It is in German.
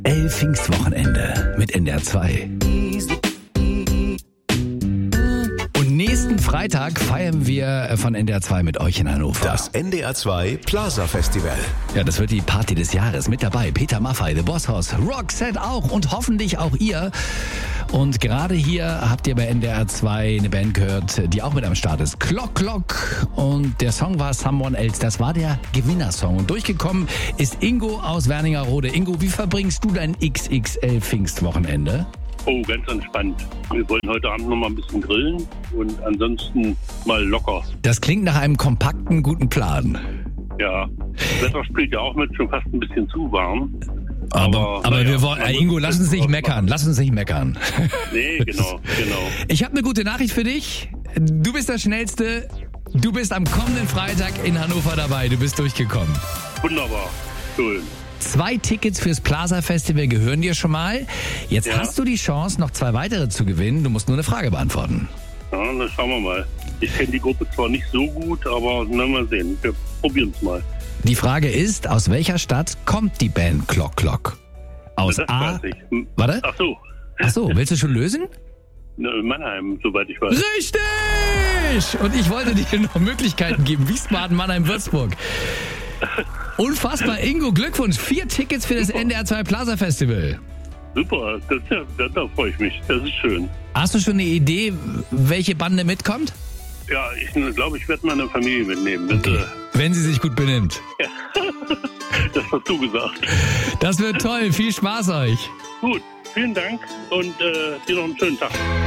Pfingstwochenende mit NDR 2. Und nächsten Freitag feiern wir von NDR 2 mit euch in Hannover. Das NDR 2 Plaza Festival. Ja, das wird die Party des Jahres. Mit dabei Peter Maffay, The Boss Hoss, Roxette auch und hoffentlich auch ihr. Und gerade hier habt ihr bei NDR 2 eine Band gehört, die auch mit am Start ist. Clock Clock. Und der Song war Someone Else. Das war der Gewinnersong. Und durchgekommen ist Ingo aus Wernigerode. Ingo, wie verbringst du dein XXL Pfingstwochenende? Oh, ganz entspannt. Wir wollen heute Abend noch mal ein bisschen grillen und ansonsten mal locker. Das klingt nach einem kompakten, guten Plan. Ja, das Wetter spielt ja auch mit, schon fast ein bisschen zu warm. Aber wir wollen, Ingo, lass uns nicht meckern. Nee, genau. Ich habe eine gute Nachricht für dich. Du bist der Schnellste. Du bist am kommenden Freitag in Hannover dabei. Du bist durchgekommen. Wunderbar, cool. 2 Tickets fürs Plaza Festival gehören dir schon mal. Jetzt hast du die Chance, noch 2 weitere zu gewinnen. Du musst nur eine Frage beantworten. Ja, dann schauen wir mal. Ich kenne die Gruppe zwar nicht so gut, aber mal sehen. Wir probieren es mal. Die Frage ist, aus welcher Stadt kommt die Band Clock Clock? Aus Das A... weiß ich. Warte? Ach so, willst du schon lösen? Mannheim, soweit ich weiß. Richtig! Und ich wollte dir noch Möglichkeiten geben. Wiesbaden, Mannheim, Würzburg. Unfassbar, Ingo, Glückwunsch. 4 Tickets für das NDR 2 Plaza Festival. Super, da freue ich mich. Das ist schön. Hast du schon eine Idee, welche Bande mitkommt? Ja, ich glaube, ich werde meine Familie mitnehmen. Wenn sie sich gut benimmt. Ja. Das hast du gesagt. Das wird toll. Viel Spaß euch. Gut, vielen Dank und dir noch einen schönen Tag.